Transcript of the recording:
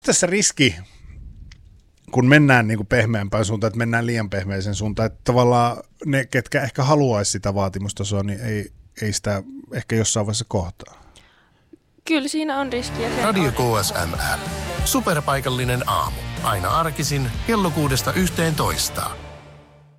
Tässä riski, kun mennään niin kuin pehmeämpään suuntaan, että mennään liian pehmeisen suuntaan, että tavallaan ne, ketkä ehkä haluaisi sitä vaatimustasoa, niin ei sitä ehkä jossain vaiheessa kohtaa. Kyllä siinä on riskiä. Radio KSML. Superpaikallinen aamu. Aina arkisin kello 6–11.